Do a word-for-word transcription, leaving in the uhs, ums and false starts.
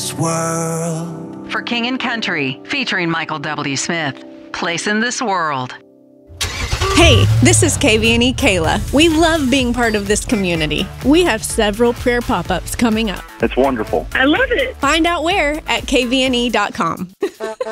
this world. For King and Country, featuring Michael W. Smith. Place in this world. Hey, this is K V N E Kayla. We love being part of this community. We have several prayer pop-ups coming up. It's wonderful. I love it. Find out where at K V N E dot com.